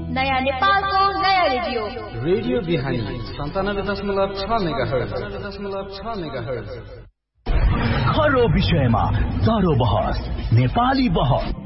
नयाँ नेपालको नयाँ रेडियो रेडियो बिहानी 97.6 मेगाहर्ज। खरो विषयमा गाह्रो बहस, नेपाली बहस